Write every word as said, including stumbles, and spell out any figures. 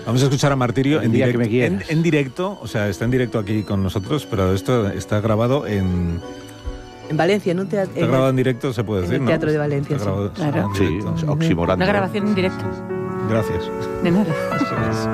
Vamos a escuchar a Martirio en día que directo, me en, quieras. en directo, o sea, está en directo aquí con nosotros, pero esto está grabado en... En Valencia, en un teatro. Está grabado en directo, se puede en decir, el ¿no? Teatro de Valencia, Está grabado, sí. está grabado en Sí, directo. oximorando. Una grabación en directo. Gracias. De nada. Eso es.